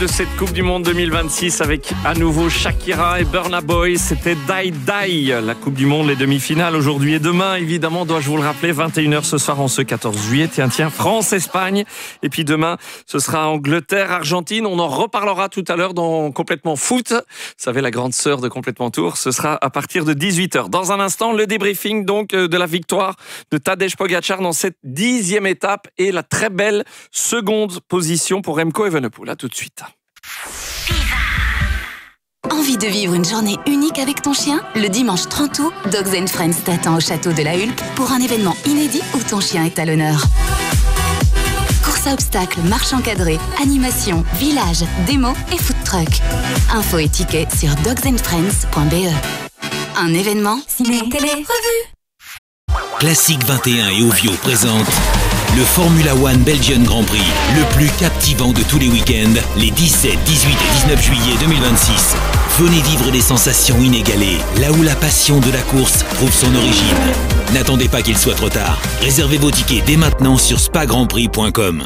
de cette Coupe du Monde 2026 avec à nouveau Shakira et Burna Boy. C'était Die Die, la Coupe du Monde, les demi-finales aujourd'hui et demain. Évidemment, dois-je vous le rappeler, 21h ce soir en ce 14 juillet. Tiens, France-Espagne. Et puis demain, ce sera Angleterre-Argentine. On en reparlera tout à l'heure dans Complètement Foot. Vous savez, la grande sœur de Complètement Tour. Ce sera à partir de 18h. Dans un instant, le débriefing donc de la victoire de Tadej Pogačar dans cette 10e étape et la très belle seconde position pour Remco Evenepoel. À tout de suite. Envie de vivre une journée unique avec ton chien? Le dimanche 30 août, Dogs & Friends t'attend au château de la Hulpe pour un événement inédit où ton chien est à l'honneur. Course à obstacles, marche encadrée, animation, village, démo et food truck. Infos et tickets sur dogsandfriends.be. Un événement ciné-télé revue. Classique 21 et Ovio présentent le Formula One Belgian Grand Prix, le plus captivant de tous les week-ends, les 17, 18 et 19 juillet 2026. Venez vivre des sensations inégalées, là où la passion de la course trouve son origine. N'attendez pas qu'il soit trop tard. Réservez vos tickets dès maintenant sur spagrandprix.com.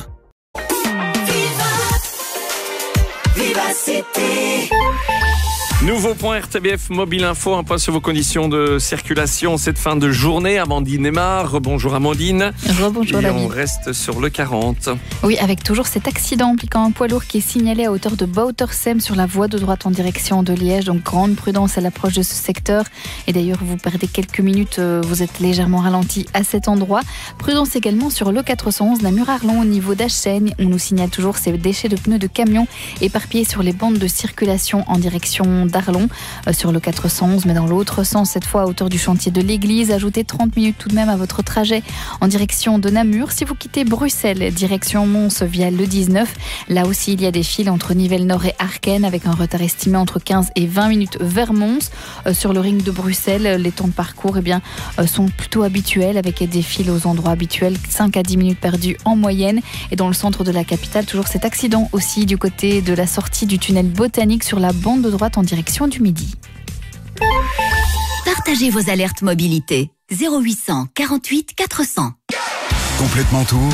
Nouveau point RTBF Mobile Info, un point sur vos conditions de circulation cette fin de journée. Amandine Aymar, rebonjour Amandine. Rebonjour David. On reste sur le 40. Oui, avec toujours cet accident impliquant un poids lourd qui est signalé à hauteur de Boutersem sur la voie de droite en direction de Liège. Donc grande prudence à l'approche de ce secteur. Et d'ailleurs, vous perdez quelques minutes, vous êtes légèrement ralenti à cet endroit. Prudence également sur le 411 Namur-Arlon au niveau d'Achen. On nous signale toujours ces déchets de pneus de camion éparpillés sur les bandes de circulation en direction d'Arlon sur le 411, mais dans l'autre sens, cette fois à hauteur du chantier de l'église. Ajoutez 30 minutes tout de même à votre trajet en direction de Namur. Si vous quittez Bruxelles, direction Mons via le 19, là aussi il y a des files entre Nivelles-Nord et Arken avec un retard estimé entre 15 et 20 minutes vers Mons. Sur le ring de Bruxelles, les temps de parcours sont plutôt habituels avec des files aux endroits habituels, 5 à 10 minutes perdues en moyenne. Et dans le centre de la capitale, toujours cet accident aussi du côté de la sortie du tunnel botanique sur la bande de droite en direction du Midi. Partagez vos alertes mobilité. 0800 48 400. Complètement Tour.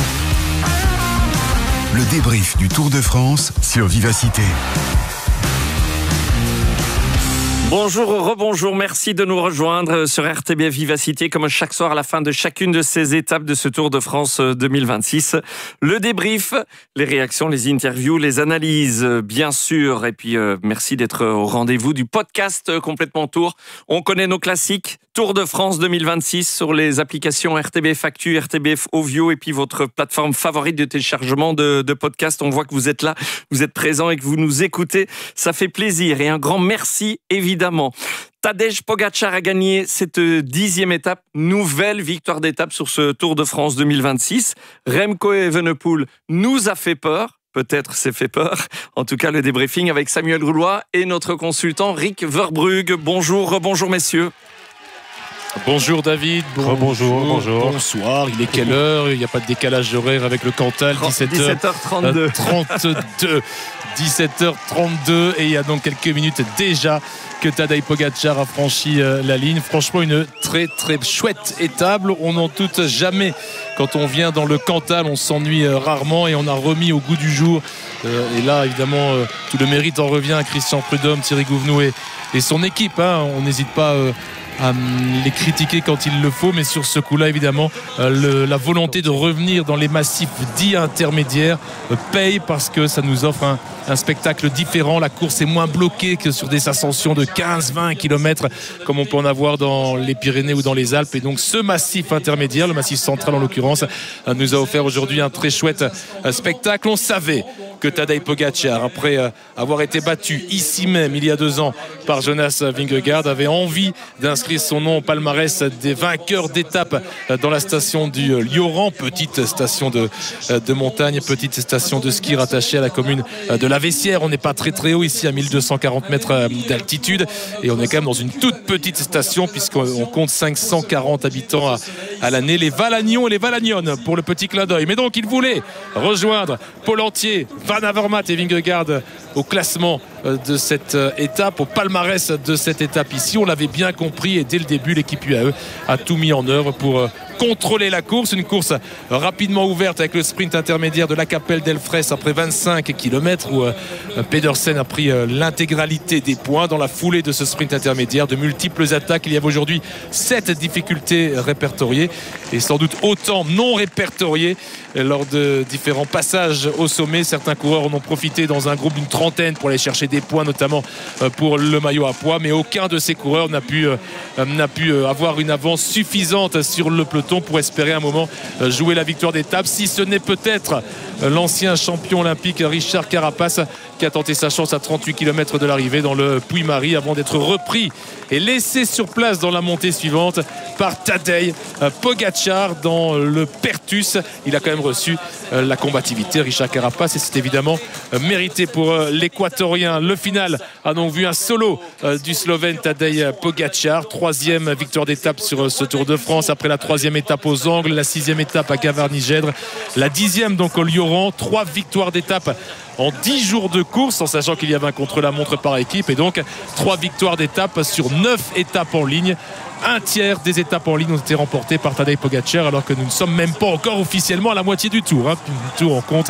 Le débrief du Tour de France sur Vivacité. Bonjour, rebonjour, merci de nous rejoindre sur RTBF Vivacité, comme chaque soir à la fin de chacune de ces étapes de ce Tour de France 2026. Le débrief, les réactions, les interviews, les analyses, bien sûr. Et puis, merci d'être au rendez-vous du podcast Complètement Tour. On connaît nos classiques. Tour de France 2026 sur les applications RTBF Actu, RTBF Ovio et puis votre plateforme favorite de téléchargement de podcast. On voit que vous êtes là, vous êtes présents et que vous nous écoutez. Ça fait plaisir et un grand merci évidemment. Tadej Pogačar a gagné cette 10e étape, nouvelle victoire d'étape sur ce Tour de France 2026. Remco Evenepoel nous a fait peur. Peut-être s'est fait peur. En tout cas, le débriefing avec Samuel Roulois et notre consultant Rick Verbrugge. Bonjour, rebonjour messieurs. Bonjour David, bonjour. Bonsoir, il est quelle heure? Il n'y a pas de décalage horaire avec le Cantal, 17h32. 17h32 et il y a donc quelques minutes déjà que Tadej Pogačar a franchi la ligne. Franchement, une très très chouette étape. On n'en doute jamais. Quand on vient dans le Cantal, on s'ennuie rarement et on a remis au goût du jour. Et là, évidemment, tout le mérite en revient à Christian Prudhomme, Thierry Gouvenou et son équipe. On n'hésite pas à les critiquer quand il le faut, mais sur ce coup-là, évidemment, la volonté de revenir dans les massifs dits intermédiaires paye parce que ça nous offre un spectacle différent. La course est moins bloquée que sur des ascensions de 15-20 km comme on peut en avoir dans les Pyrénées ou dans les Alpes. Et donc ce massif intermédiaire, le massif central en l'occurrence, nous a offert aujourd'hui un très chouette spectacle. On savait que Tadej Pogačar, après avoir été battu ici même il y a 2 ans par Jonas Vingegaard, avait envie d'inscrire son nom au palmarès des vainqueurs d'étape dans la station du Lioran, petite station de montagne, petite station de ski rattachée à la commune de La Vessière. On n'est pas très très haut ici, à 1240 mètres d'altitude, et on est quand même dans une toute petite station puisqu'on compte 540 habitants à l'année. Les Valagnons et les Valagnonnes pour le petit clin d'œil. Mais donc il voulait rejoindre Pollentier, Van Avermaet et Vingegaard au classement de cette étape, au palmarès de cette étape ici. On l'avait bien compris et dès le début l'équipe UAE a tout mis en œuvre pour contrôler la course. Une course rapidement ouverte avec le sprint intermédiaire de la Capelle d'Elfres après 25 km où Pedersen a pris l'intégralité des points dans la foulée de ce sprint intermédiaire. De multiples attaques, il y avait aujourd'hui 7 difficultés répertoriées et sans doute autant non répertoriées lors de différents passages au sommet. Certains coureurs en ont profité dans un groupe d'une trentaine pour aller chercher des points, notamment pour le maillot à pois, mais aucun de ces coureurs n'a pu avoir une avance suffisante sur le peloton pour espérer un moment jouer la victoire d'étape, si ce n'est peut-être l'ancien champion olympique Richard Carapace qui a tenté sa chance à 38 km de l'arrivée dans le Puy-Marie avant d'être repris et laissé sur place dans la montée suivante par Tadej Pogačar dans le Pertus. Il a quand même reçu la combativité, Richard Carapace, et c'est évidemment mérité pour l'équatorien. Le final a donc vu un solo du Slovène Tadej Pogačar, 3e victoire d'étape sur ce Tour de France après la 3e étape aux Angles, la 6e étape à Gavarnie-Gèdre, la 10e donc au Lioran. 3 victoires d'étape en 10 jours de course, en sachant qu'il y avait un contre-la-montre par équipe, et donc 3 victoires d'étape sur 9 étapes en ligne. Un tiers des étapes en ligne ont été remportées par Tadej Pogačar, alors que nous ne sommes même pas encore officiellement à la moitié du tour. Le tour en compte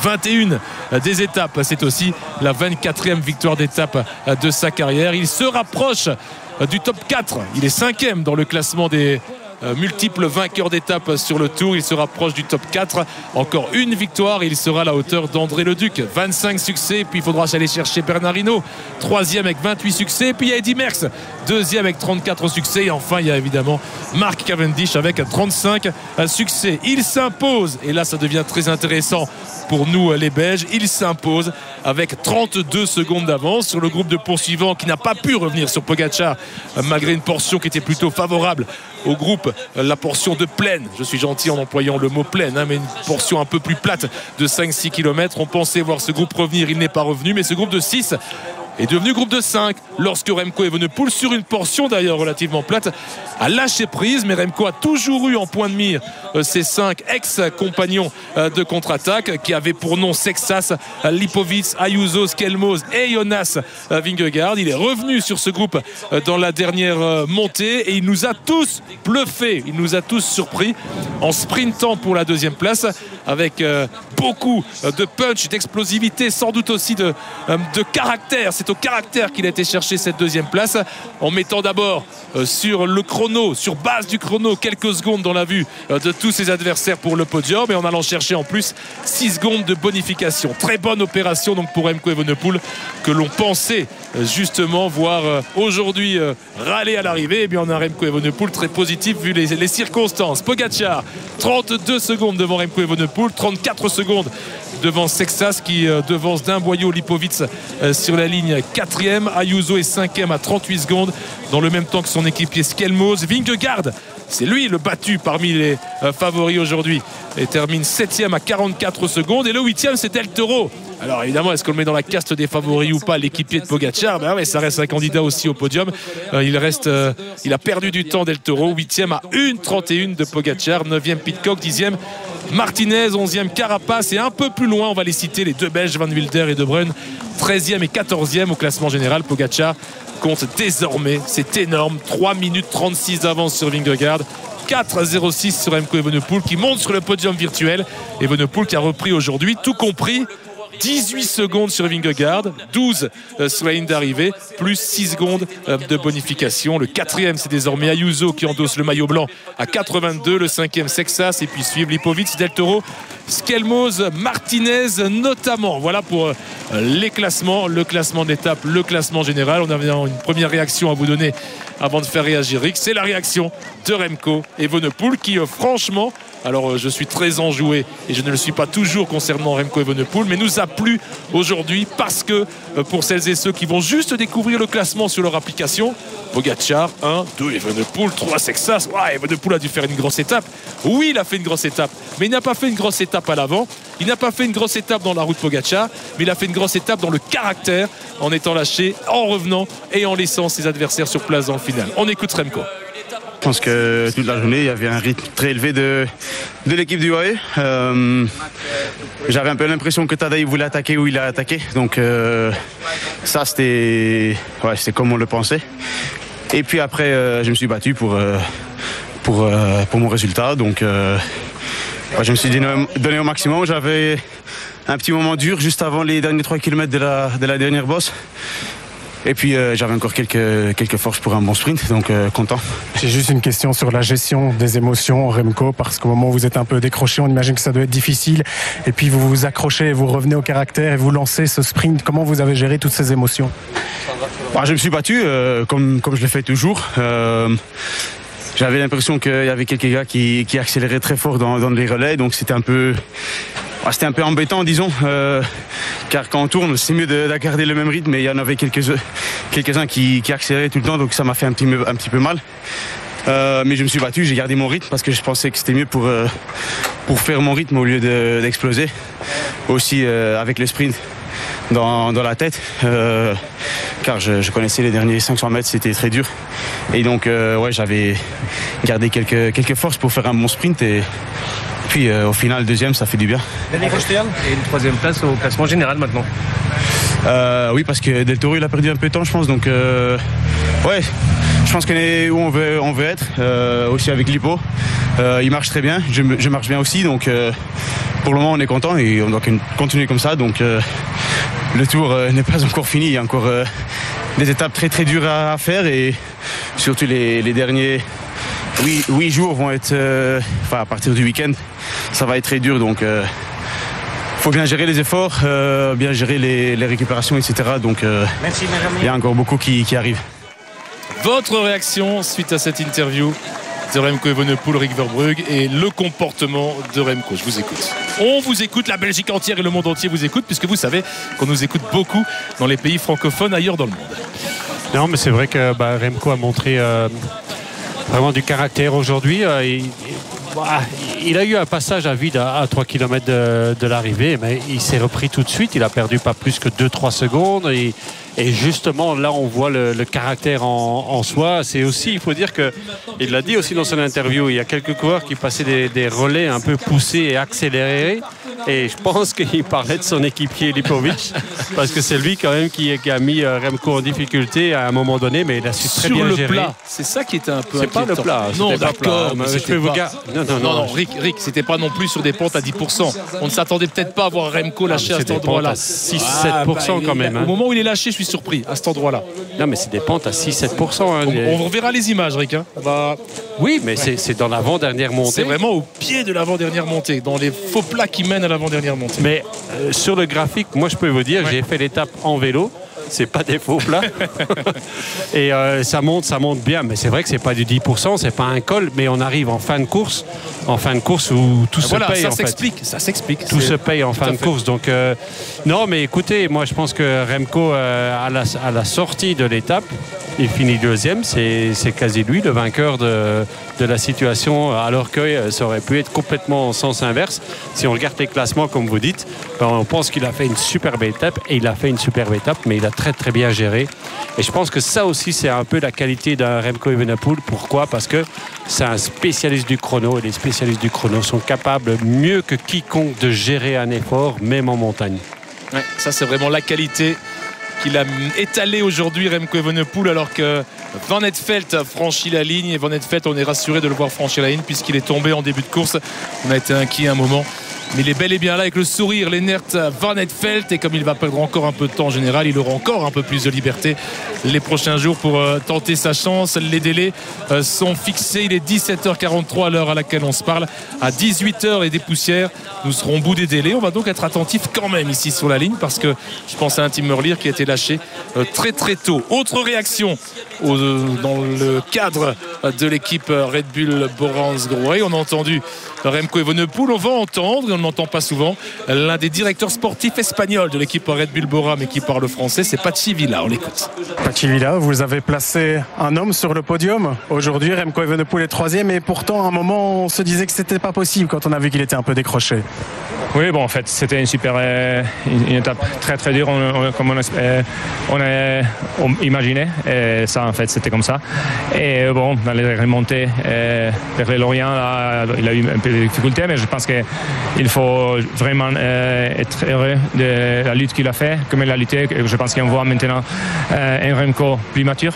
21 des étapes. C'est aussi la 24e victoire d'étape de sa carrière. Il se rapproche du top 4. Il est 5e dans le classement des multiples vainqueurs d'étape sur le tour. Il se rapproche du top 4. Encore une victoire et il sera à la hauteur d'André Leduc. 25 succès, puis il faudra aller chercher Bernard Hinault, 3e avec 28 succès, puis il y a Eddy Merckx, 2e avec 34 succès, et enfin il y a évidemment Mark Cavendish avec 35 succès. Il s'impose, et là ça devient très intéressant pour nous les Belges, il s'impose avec 32 secondes d'avance sur le groupe de poursuivants qui n'a pas pu revenir sur Pogačar malgré une portion qui était plutôt favorable au groupe, la portion de plaine, je suis gentil en employant le mot plaine, mais une portion un peu plus plate de 5-6 km. On pensait voir ce groupe revenir, il n'est pas revenu, mais ce groupe de 6 est devenu groupe de 5 lorsque Remco Evenepoel, sur une portion d'ailleurs relativement plate, a lâché prise. Mais Remco a toujours eu en point de mire ses 5 ex-compagnons de contre-attaque qui avaient pour nom Sexas, Lipovic, Ayuso, Skelmos et Jonas Vingegaard. Il est revenu sur ce groupe dans la dernière montée et il nous a tous bluffé, il nous a tous surpris en sprintant pour la 2e place avec beaucoup de punch, d'explosivité, sans doute aussi de caractère. C'est au caractère qu'il a été chercher cette 2e place, en mettant d'abord sur le chrono, sur base du chrono, quelques secondes dans la vue de tous ses adversaires pour le podium, et en allant chercher en plus 6 secondes de bonification. Très bonne opération donc pour Remco Evenepoel, que l'on pensait justement voir aujourd'hui râler à l'arrivée. Et bien on a Remco Evenepoel très positif vu les circonstances. Pogačar 32 secondes devant Remco Evenepoel, 34 secondes devant Sexas qui devance d'un boyau Lipovic sur la ligne 4e. Ayuso est 5e à 38 secondes dans le même temps que son équipier Skelmos. Vingegaard, c'est lui le battu parmi les favoris aujourd'hui, et termine 7e à 44 secondes. Et le 8e c'est Del Toro. Alors évidemment, est-ce qu'on le met dans la caste des favoris ou pas, l'équipier de Pogačar? Ben ouais, ça reste un candidat aussi au podium. Il a perdu du temps, Del Toro. 8e à 1,31 de Pogačar, 9e Pidcock, 10e Martinez, 11e Carapace, et un peu plus loin on va les citer, les deux Belges Van Wilder et De Bruyne, 13e et 14e au classement général. Pogačar compte désormais, c'est énorme, 3 minutes 36 d'avance sur Vingegaard, 4,06 sur Remco Evenepoel qui monte sur le podium virtuel. Evenepoel qui a repris aujourd'hui, tout compris, 18 secondes sur Vingegaard, 12 sur la ligne d'arrivée, plus 6 secondes de bonification. Le 4e c'est désormais Ayuso qui endosse le maillot blanc à 82, le 5e Sexas, et puis suivent Lipovic, Del Toro, Skelmos, Martinez notamment. Voilà pour les classements, le classement d'étape, le classement général. On avait une première réaction à vous donner avant de faire réagir Rick, c'est la réaction de Remco Evenepoel qui franchement, alors je suis très enjoué et je ne le suis pas toujours concernant Remco Evenepoel, mais nous a plu aujourd'hui parce que pour celles et ceux qui vont juste découvrir le classement sur leur application, Pogačar 1, 2 Evenepoel, 3 Sexas. Evenepoel a dû faire une grosse étape. Oui, il a fait une grosse étape, mais il n'a pas fait une grosse étape à l'avant. Il n'a pas fait une grosse étape dans la route Pogačar, mais il a fait une grosse étape dans le caractère, en étant lâché, en revenant et en laissant ses adversaires sur place dans le final. On écoute Remco. Je pense que toute la journée, il y avait un rythme très élevé de l'équipe du UAE. J'avais un peu l'impression que Tadej voulait attaquer où il a attaqué. Donc ça, c'était comme on le pensait. Et puis après, je me suis battu pour pour mon résultat. Donc je me suis donné au maximum. J'avais un petit moment dur juste avant les derniers 3 km de la dernière bosse. Et puis j'avais encore quelques forces pour un bon sprint, donc content. J'ai juste une question sur la gestion des émotions, Remco, parce qu'au moment où vous êtes un peu décroché, on imagine que ça doit être difficile. Et puis vous vous accrochez, vous revenez au caractère et vous lancez ce sprint. Comment vous avez géré toutes ces émotions ? Je me suis battu comme je le fais toujours. J'avais l'impression qu'il y avait quelques gars qui accéléraient très fort dans les relais, donc c'était un peu embêtant, disons, car quand on tourne, c'est mieux de garder le même rythme, mais il y en avait quelques-uns qui accéléraient tout le temps, donc ça m'a fait un petit peu mal. Mais je me suis battu, j'ai gardé mon rythme parce que je pensais que c'était mieux pour faire mon rythme au lieu d'exploser. Aussi avec le sprint dans la tête, car je connaissais les derniers 500 mètres, c'était très dur. Et donc j'avais gardé quelques forces pour faire un bon sprint et puis au final, deuxième, ça fait du bien. Et une troisième place au classement général maintenant. Oui, parce que Del Toro, il a perdu un peu de temps, je pense. Donc, je pense qu'on est où on veut être. Aussi avec Lipo. Il marche très bien. Je marche bien aussi. Donc, pour le moment, on est content et on doit continuer comme ça. Donc, le tour n'est pas encore fini. Il y a encore des étapes très, très dures à faire. Et surtout les derniers 8 jours vont être, à partir du week-end, ça va être très dur, donc faut bien gérer les efforts, bien gérer les récupérations, etc. Donc il y a encore beaucoup qui arrivent. Votre réaction suite à cette interview de Remco Evenepoel, Rick Verbrugge et le comportement de Remco? Je vous écoute. On vous écoute, la Belgique entière et le monde entier vous écoute, puisque vous savez qu'on nous écoute beaucoup dans les pays francophones ailleurs dans le monde. Non, mais c'est vrai que Remco a montré vraiment du caractère aujourd'hui. Il a eu un passage à vide à 3 km de l'arrivée, mais il s'est repris tout de suite. Il a perdu pas plus que 2-3 secondes. Et justement, là, on voit le caractère en soi. C'est aussi, il faut dire qu'il l'a dit aussi dans son interview, il y a quelques coureurs qui passaient des relais un peu poussés et accélérés. Et je pense qu'il parlait de son équipier Lipovic, parce que c'est lui quand même qui a mis Remco en difficulté à un moment donné, mais il a su très bien gérer. Plat. C'est ça qui était un peu inquiétant. C'est pas le plat. Non, d'accord. Non, Rick, c'était pas non plus sur des pentes à 10%. On ne s'attendait peut-être pas à voir Remco lâcher à cet endroit-là. 6-7% quand même. Au moment où il est lâché, je suis surpris à cet endroit-là. Non, mais c'est des pentes à 6-7%. On reverra les images, Rick. Oui, mais c'est dans l'avant-dernière montée. C'est vraiment au pied de l'avant-dernière montée, dans les faux plats qui mènent à l'avant-dernière montée. Mais sur le graphique, moi je peux vous dire, j'ai fait l'étape en vélo. C'est pas des faux plats. Et ça monte bien. Mais c'est vrai que c'est pas du 10%, c'est pas un col, mais on arrive en fin de course où tout se paye. Ça s'explique. Tout se paye en fin de course. Donc non, mais écoutez, moi je pense que Remco à la sortie de l'étape, il finit deuxième. C'est quasi lui le vainqueur de la situation, alors que ça aurait pu être complètement en sens inverse. Si on regarde les classements, comme vous dites, on pense qu'il a fait une superbe étape, et il a fait une superbe étape, mais il a très très bien géré. Et je pense que ça aussi, c'est un peu la qualité d'un Remco Evenepoel. Pourquoi ? Parce que c'est un spécialiste du chrono, et les spécialistes du chrono sont capables, mieux que quiconque, de gérer un effort, même en montagne. Ouais, ça, c'est vraiment la qualité qu'il a étalé aujourd'hui, Remco Evenepoel, alors que Van Eetvelt franchit la ligne. Et Van Eetvelt, on est rassuré de le voir franchir la ligne puisqu'il est tombé en début de course. On a été inquiet un moment, mais il est bel et bien là avec le sourire, Lennert Van Eetvelt. Et comme il va perdre encore un peu de temps en général, il aura encore un peu plus de liberté les prochains jours pour tenter sa chance. Les délais sont fixés. Il est 17h43 à l'heure à laquelle on se parle. À 18h et des poussières, nous serons au bout des délais. On va donc être attentif quand même ici sur la ligne, parce que je pense à un Tim Merlier qui a été lâché très très tôt. Autre réaction dans le cadre de l'équipe Red Bull Bora-Hansgrohe. On a entendu Remco Evenepoel. On va entendre, et on ne l'entend pas souvent, l'un des directeurs sportifs espagnols de l'équipe Red Bull Bora, mais qui parle français, c'est Patxi Vila. On l'écoute. Patxi Vila, vous avez placé un homme sur le podium. Aujourd'hui, Remco Evenepoel est 3e, et pourtant à un moment on se disait que c'était pas possible quand on a vu qu'il était un peu décroché. Oui, bon, en fait, c'était une étape très très dure, comme on imaginait, et ça, en fait, c'était comme ça. Et bon, dans les remontées vers les Lorient, là, il a eu un peu de difficultés, mais je pense qu'il faut vraiment être heureux de la lutte qu'il a fait, comme il a lutté. Je pense qu'on voit maintenant un Remco plus mature,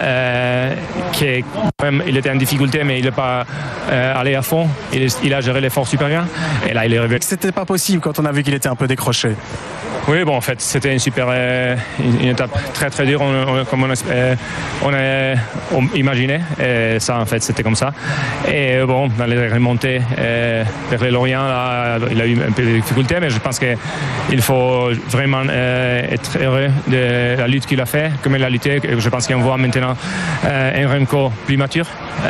qui il était en difficulté, mais il n'est pas allé à fond. Il a géré l'effort super bien. Et là, il est revenu. C'était pas possible quand on a vu qu'il était un peu décroché. Oui, bon, en fait, c'était une étape très très dure, comme on imaginait. Et ça, en fait, c'était comme ça. Et bon, dans les remontées vers les Lorient, là, il a eu un peu de difficultés, mais je pense qu'il faut vraiment être heureux de la lutte qu'il a fait, comme il a lutté. Je pense qu'on voit maintenant un Remco plus mature,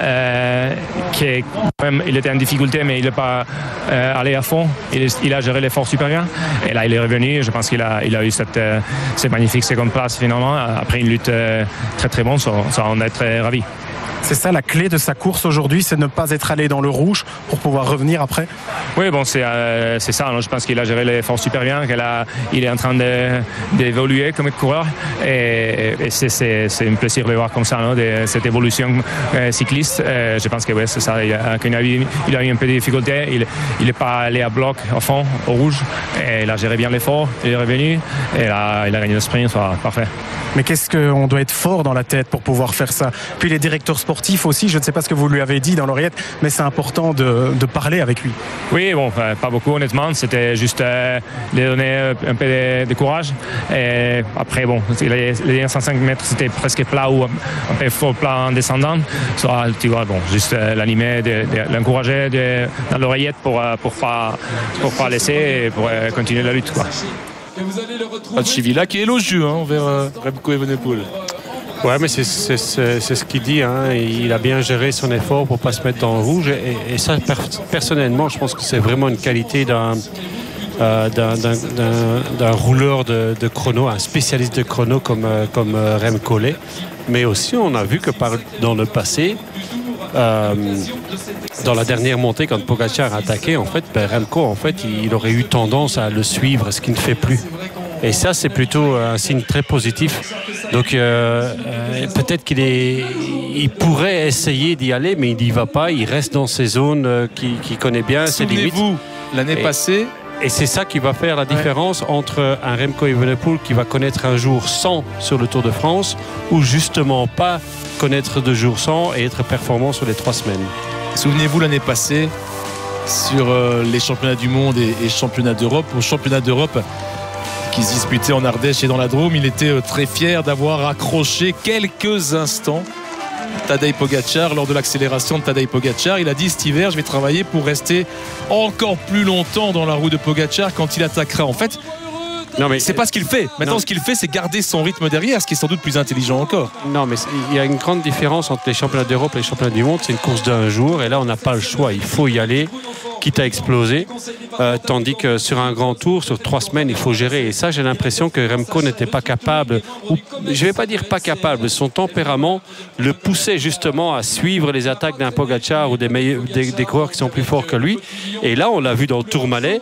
qui il était en difficulté, mais il n'est pas allé à fond. Il a géré l'effort super bien. Et là, il est revenu. Je pense qu'il a eu cette magnifique seconde place finalement, après une lutte très très bonne. Ça en est très ravi. C'est ça la clé de sa course aujourd'hui, c'est de ne pas être allé dans le rouge pour pouvoir revenir après. Oui, bon, c'est ça. Je pense qu'il a géré l'effort super bien, il est en train d'évoluer comme coureur. Et c'est un plaisir de voir comme ça, cette évolution cycliste. Je pense que ouais, c'est ça. Il a eu un peu de difficulté. Il n'est pas allé à bloc au fond, au rouge. Et il a géré bien l'effort. Il est revenu. Et là, il a gagné le sprint. Parfait. Mais qu'est-ce qu'on doit être fort dans la tête pour pouvoir faire ça? Puis les directeurs sportifs aussi, je ne sais pas ce que vous lui avez dit dans l'oreillette, mais c'est important de parler avec lui. Oui, bon, pas beaucoup honnêtement, c'était juste lui donner un peu de courage. Et après, bon, les 105 mètres, c'était presque plat ou un peu faux plat en descendant. Soit, tu vois, bon, juste l'animer, l'encourager dans l'oreillette pour pas laisser et pour continuer la lutte, quoi. Chivila qui est élogieux envers Remco Evenepoel. Ouais, mais c'est ce qu'il dit. Il a bien géré son effort pour ne pas se mettre dans le rouge. Et ça, personnellement, je pense que c'est vraiment une qualité d'un rouleur de chrono, un spécialiste de chrono comme Remco l'est. Mais aussi, on a vu que dans le passé, dans la dernière montée, quand Pogačar a attaqué, en fait, Remco, en fait, il aurait eu tendance à le suivre, ce qu'il ne fait plus. Et ça, c'est plutôt un signe très positif. Donc, peut-être qu'il pourrait essayer d'y aller, mais il n'y va pas. Il reste dans ses zones qu'il connaît bien, ses limites. Souvenez-vous, l'année passée... Et c'est ça qui va faire la différence entre un Remco Evenepoel qui va connaître un jour 100 sur le Tour de France ou justement pas connaître de jour 100 et être performant sur les 3 semaines. Souvenez-vous l'année passée sur les championnats du monde et championnats d'Europe. Au championnat d'Europe qui se disputait en Ardèche et dans la Drôme, il était très fier d'avoir accroché quelques instants Tadej Pogačar lors de l'accélération de Tadej Pogačar. Il a dit cet hiver je vais travailler pour rester encore plus longtemps dans la roue de Pogačar quand il attaquera. En fait, non, mais c'est pas ce qu'il fait. Maintenant, ce qu'il fait, c'est garder son rythme derrière, ce qui est sans doute plus intelligent encore. Non, mais il y a une grande différence entre les championnats d'Europe et les championnats du monde. C'est une course d'un jour, et là, on n'a pas le choix. Il faut y aller, quitte à exploser. Tandis que sur un grand tour, sur 3 semaines, il faut gérer. Et ça, j'ai l'impression que Remco n'était pas capable, ou je vais pas dire pas capable, son tempérament le poussait justement à suivre les attaques d'un Pogačar ou des coureurs qui sont plus forts que lui. Et là, on l'a vu dans le Tourmalet.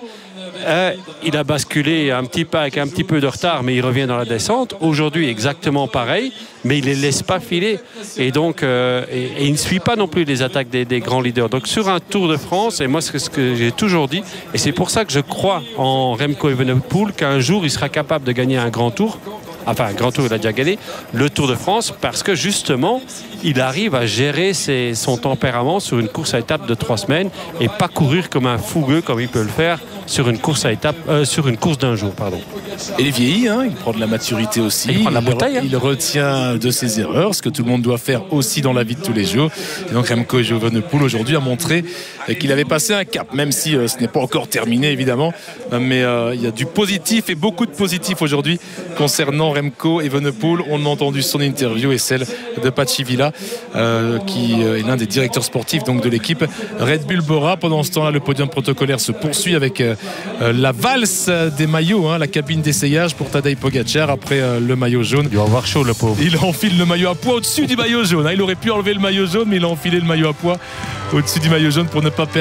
Il a basculé avec un petit peu de retard, mais il revient dans la descente. Aujourd'hui, exactement pareil, mais il ne les laisse pas filer. Et donc, et il ne suit pas non plus les attaques des grands leaders. Donc, sur un Tour de France, et moi, c'est ce que j'ai toujours dit, et c'est pour ça que je crois en Remco Evenepoel, qu'un jour, il sera capable de gagner un grand tour. Enfin, un grand tour, il a déjà gagné le Tour de France parce que justement, il arrive à gérer son tempérament sur une course à étapes de 3 semaines et pas courir comme un fougueux comme il peut le faire sur une course à étapes, sur une course d'un jour, pardon. Et il vieillit, il prend de la maturité aussi. Il prend de la bouteille. Il retient de ses erreurs, ce que tout le monde doit faire aussi dans la vie de tous les jours. Et donc Remco Evenepoel aujourd'hui a montré qu'il avait passé un cap, même si ce n'est pas encore terminé évidemment. Mais il y a du positif et beaucoup de positif aujourd'hui concernant Remco Evenepoel. On a entendu son interview et celle de Patxi Vila, qui est l'un des directeurs sportifs donc de l'équipe Red Bull Bora. Pendant ce temps-là, le podium protocolaire se poursuit avec la valse des maillots, la cabine d'essayage pour Tadej Pogačar après le maillot jaune. Il va avoir chaud, le pauvre. Il enfile le maillot à pois au-dessus du maillot jaune. Il aurait pu enlever le maillot jaune, mais il a enfilé le maillot à pois au-dessus du maillot jaune pour ne pas perdre